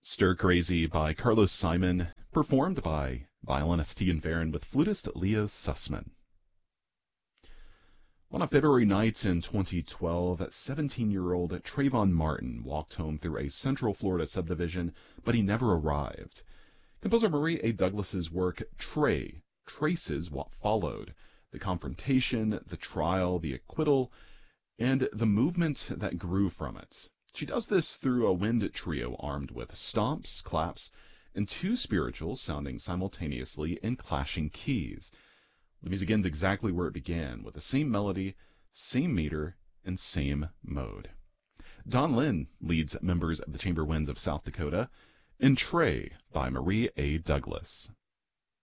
Stir Crazy by Carlos Simon, performed by violinist Tegan Farron with flutist Leah Sussman. On a February night in 2012, 17-year-old Trayvon Martin walked home through a Central Florida subdivision, but he never arrived. Composer Marie A. Douglas's work, Trey, traces what followed: the confrontation, the trial, the acquittal, and the movement that grew from it. She does this through a wind trio armed with stomps, claps, and two spirituals sounding simultaneously in clashing keys. The music ends exactly where it began, with the same melody, same meter, and same mode. Don Lynn leads members of the Chamber Winds of South Dakota in Trey by Marie A. Douglas.